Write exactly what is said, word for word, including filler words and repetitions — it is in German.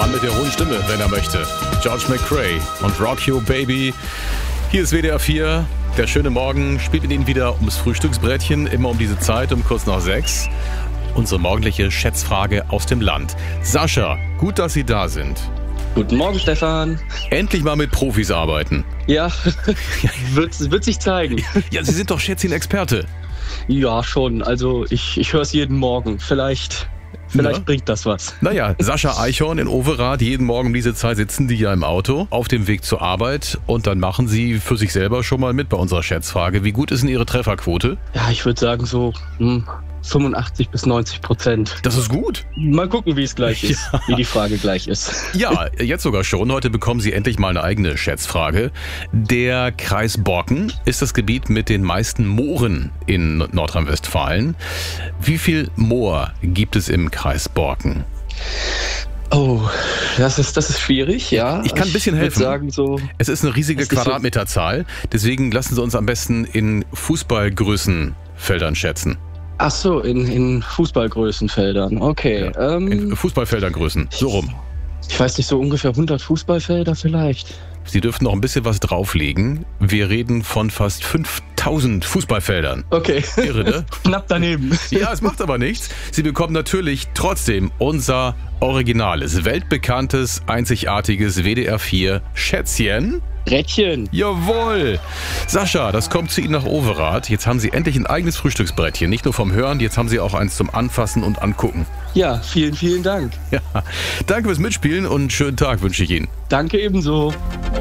Mann mit der hohen Stimme, wenn er möchte. George McCrae und Rock You Baby. Hier ist W D R vier. Der schöne Morgen spielt mit Ihnen wieder ums Frühstücksbrettchen, immer um diese Zeit, um kurz nach sechs. Unsere morgendliche Schätzfrage aus dem Land. Sascha, gut, dass Sie da sind. Guten Morgen, Stefan. Endlich mal mit Profis arbeiten. Ja, wird, wird sich zeigen. Ja, Sie sind doch Schätzchen-Experte. Ja, schon. Also ich, ich höre es jeden Morgen. Vielleicht, vielleicht Na? bringt das was. Naja, Sascha Eichhorn in Overath, jeden Morgen um diese Zeit sitzen die ja im Auto auf dem Weg zur Arbeit und dann machen Sie für sich selber schon mal mit bei unserer Schätzfrage. Wie gut ist denn Ihre Trefferquote? Ja, ich würde sagen so hm, fünfundachtzig bis neunzig Prozent. Das ist gut. Mal gucken, wie es gleich ist, Ja. wie die Frage gleich ist. Ja, jetzt sogar schon. Heute bekommen Sie endlich mal eine eigene Schätzfrage. Der Kreis Borken ist das Gebiet mit den meisten Mooren in Nordrhein-Westfalen. Wie viel Moor gibt es im Kreis Borken? Oh, das ist, das ist schwierig, ja. Ich kann ein bisschen würd helfen. sagen so. Es ist eine riesige Ist nicht so- Quadratmeterzahl. Deswegen lassen Sie uns am besten in Fußballgrößenfeldern schätzen. Ach so, in, in Fußballgrößenfeldern. Okay. Ähm, In Fußballfeldergrößen. So rum. ich weiß nicht, so ungefähr hundert Fußballfelder vielleicht. Sie dürfen noch ein bisschen was drauflegen. Wir reden von fast fünftausend Fußballfeldern. Okay. Irre, ne? Knapp daneben. Ja, es macht aber nichts. Sie bekommen natürlich trotzdem unser originales, weltbekanntes, einzigartiges W D R vier Schätzchen. Rädchen. Jawohl! Sascha, das kommt zu Ihnen nach Overath. Jetzt haben Sie endlich ein eigenes Frühstücksbrettchen. Nicht nur vom Hören, jetzt haben Sie auch eins zum Anfassen und Angucken. Ja, vielen, vielen Dank. Ja, danke fürs Mitspielen und einen schönen Tag wünsche ich Ihnen. Danke ebenso.